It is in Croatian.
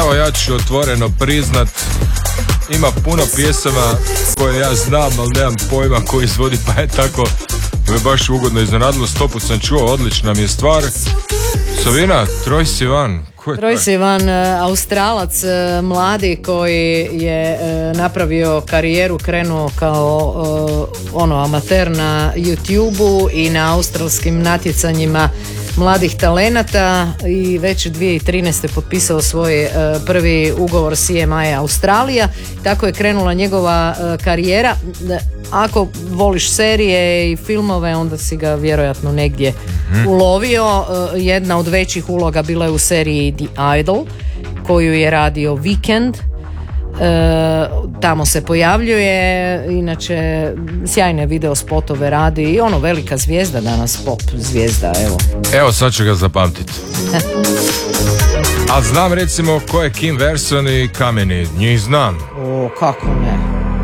Evo, ja ću otvoreno priznat, ima puno pjesama koje ja znam, ali nemam pojma ko izvodi, pa je tako me baš ugodno iznenadilo. 100 sam čuo, odlična mi je stvar. Sovina, Troye Sivan. Troye Sivan, Australac, mladi koji je napravio karijeru, krenuo kao amater na YouTube-u i na australskim natjecanjima mladih talenata i već 2013. potpisao svoj prvi ugovor CMI Australija. Tako je krenula njegova karijera. Ako voliš serije i filmove, onda si ga vjerojatno negdje ulovio. Jedna od većih uloga bila je u seriji The Idol, koju je radio Weekend. Tamo se pojavljuje, inače sjajne video spotove radi i velika zvijezda danas, pop zvijezda, Evo sad ću ga zapamtiti. A znam recimo ko je Kim Verson i Kameni, njih znam. Kako ne?